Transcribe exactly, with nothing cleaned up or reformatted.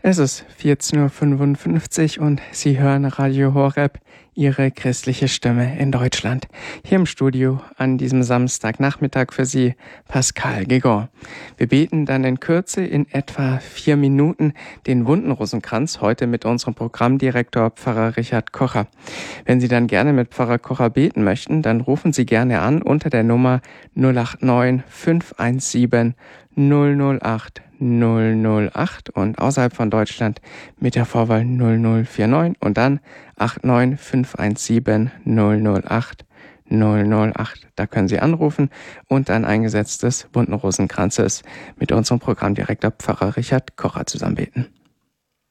Es ist vierzehn Uhr fünfundfünfzig und Sie hören Radio Horeb, Ihre christliche Stimme in Deutschland. Hier im Studio an diesem Samstagnachmittag für Sie Pascal Guégan. Wir beten dann in Kürze in etwa vier Minuten den Wunden-Rosenkranz, heute mit unserem Programmdirektor Pfarrer Richard Kocher. Wenn Sie dann gerne mit Pfarrer Kocher beten möchten, dann rufen Sie gerne an unter der Nummer null acht neun fünf eins sieben null null acht null null acht und außerhalb von Deutschland mit der Vorwahl null null vier neun und dann acht neun fünf eins sieben null null acht null null acht. Da können Sie anrufen und ein eingesetztes Wunden-Rosenkranzes mit unserem Programmdirektor Pfarrer Richard Kocher zusammen beten.